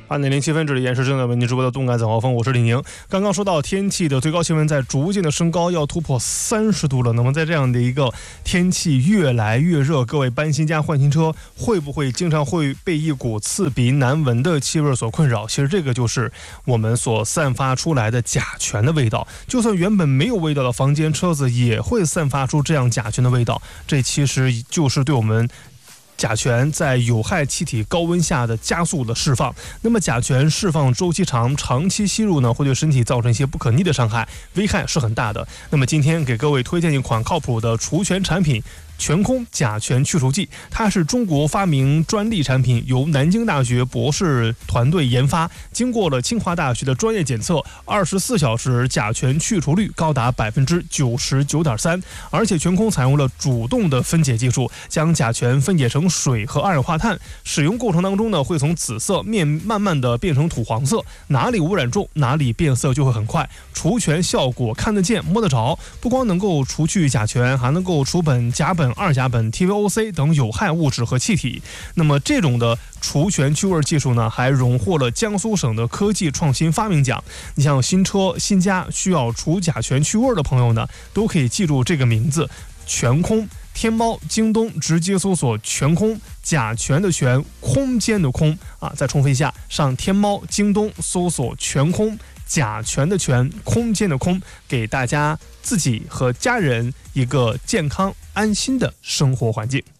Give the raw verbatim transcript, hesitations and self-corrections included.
八点零七分，这里延时正在为您直播的动感早高峰，我是李宁。刚刚说到天气的最高气温在逐渐的升高，要突破三十度了。那么在这样的一个天气越来越热，各位搬新家换新车，会不会经常会被一股刺鼻难闻的气味所困扰？其实这个就是我们所散发出来的甲醛的味道。就算原本没有味道的房间，车子也会散发出这样甲醛的味道。这其实就是对我们甲醛在有害气体高温下的加速的释放。那么甲醛释放周期长，长期吸入呢，会对身体造成一些不可逆的伤害，危害是很大的。那么今天给各位推荐一款靠谱的除醛产品，全空甲醛去除剂，它是中国发明专利产品，由南京大学博士团队研发，经过了清华大学的专业检测，二十四小时甲醛去除率高达百分之九十九点三，而且全空采用了主动的分解技术，将甲醛分解成水和二氧化碳，使用过程当中呢，会从紫色面慢慢的变成土黄色，哪里污染重，哪里变色就会很快。除醛效果看得见摸得着，不光能够除去甲醛，还能够除苯、甲苯、二甲苯、T V O C 等有害物质和气体。那么这种的除醛去味技术呢，还荣获了江苏省的科技创新发明奖。你像新车新家需要除甲醛去味的朋友呢，都可以记住这个名字，全空。天猫、京东直接搜索全空，甲醛的醛，空间的空啊！再重复一下，上天猫、京东搜索全空，甲醛的醛，空间的空，给大家自己和家人一个健康安心的生活环境。